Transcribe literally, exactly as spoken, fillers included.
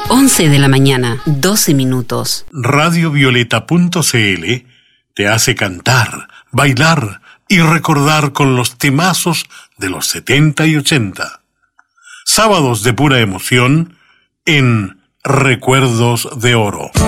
once de la mañana, doce minutos. Radiovioleta punto cl te hace cantar, bailar y recordar con los temazos de los setenta y ochenta. Sábados de pura emoción en Recuerdos de Oro.